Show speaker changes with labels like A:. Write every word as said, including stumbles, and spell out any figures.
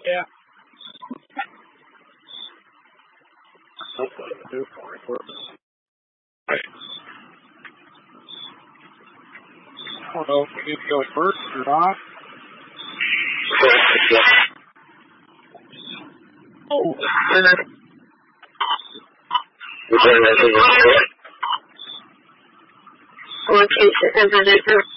A: Yeah. Hopefully the new part works. Right. I don't know if we need to go first or not. Oh.
B: One case of